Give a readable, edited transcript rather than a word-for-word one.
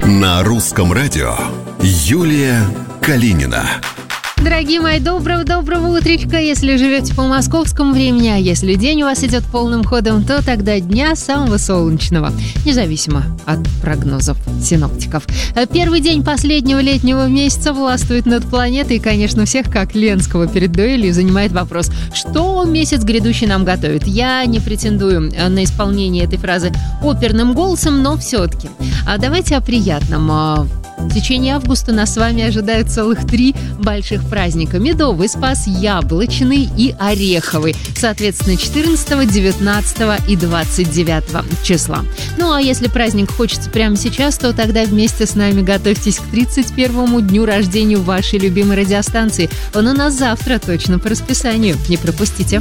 На русском радио Юлия Калинина. Дорогие мои, доброго утречка, если живете по московскому времени, а если день у вас идет полным ходом, то тогда дня самого солнечного, независимо от прогнозов синоптиков. Первый день последнего летнего месяца властвует над планетой, и, конечно, всех, как Ленского перед дуэлью, занимает вопрос, что месяц грядущий нам готовит. Я не претендую на исполнение этой фразы оперным голосом, но все-таки. Давайте о приятном. В течение августа нас с вами ожидают целых 3 больших праздника: медовый, Спас, яблочный и ореховый, соответственно, 14, 19 и 29 числа. Ну а если праздник хочется прямо сейчас, то тогда вместе с нами готовьтесь к 31-му дню рождения вашей любимой радиостанции. Он у нас завтра, точно по расписанию. Не пропустите.